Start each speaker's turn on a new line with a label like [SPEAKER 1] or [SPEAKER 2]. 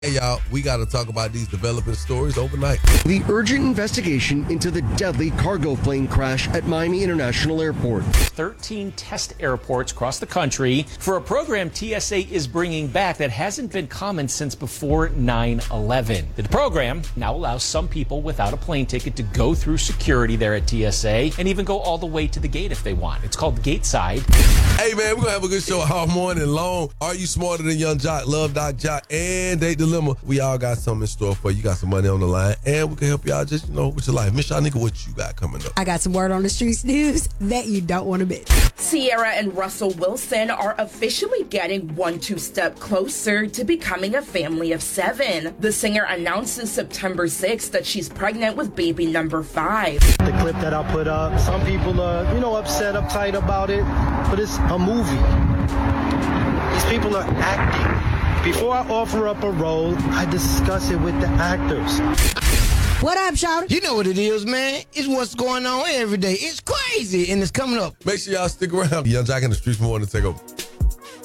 [SPEAKER 1] Hey, y'all, we got to talk about these developing stories overnight.
[SPEAKER 2] The urgent investigation into the deadly cargo plane crash at Miami International Airport.
[SPEAKER 3] 13 test airports across the country for a program TSA is bringing back that hasn't been common since before 9/11. The program now allows some people without a plane ticket to go through security there at TSA and even go all the way to the gate if they want. It's called Gate Side.
[SPEAKER 1] Hey, man, we're going to have a good show all morning long. Are you smarter than Young Jock? Love Doc Jock and Date Dilemma. We all got something in store for you. You got some money on the line, and we can help you out just, with your life. Miss Shanika, what you got coming up?
[SPEAKER 4] I got some word on the streets news that you don't want to miss.
[SPEAKER 5] Ciara and Russell Wilson are officially getting 1-2 step closer to becoming a family of 7. The singer announces September 6th that she's pregnant with baby number 5.
[SPEAKER 6] The clip that I put up, some people are, upset, uptight about it, but it's a movie. These people are acting. Before I offer up a role, I discuss it with the actors.
[SPEAKER 4] What up, Shawty?
[SPEAKER 7] You know what it is, man. It's what's going on every day. It's crazy, and it's coming up.
[SPEAKER 1] Make sure y'all stick around. Young Jock in the Streets Morning take over.